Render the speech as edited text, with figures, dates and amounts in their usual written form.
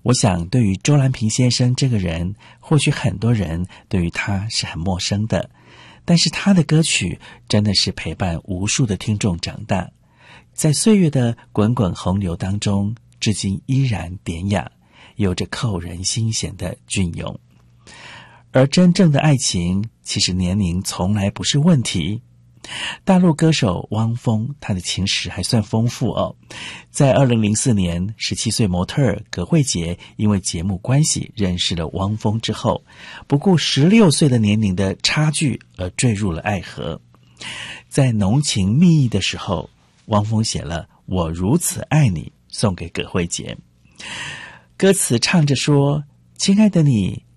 我想对于周兰平先生这个人，或许很多人对于他是很陌生的，但是他的歌曲真的是陪伴无数的听众长大，在岁月的滚滚洪流当中，至今依然典雅，有着扣人心弦的隽永。而真正的爱情，其实年龄从来不是问题。大陆歌手汪峰，他的情史还算丰富哦。在2004年，17岁模特儿葛惠杰因为节目关系认识了汪峰之后，不顾16岁的年龄的差距而坠入了爱河。在浓情蜜意的时候，汪峰写了《我如此爱你》送给葛惠杰，歌词唱着说：亲爱的你，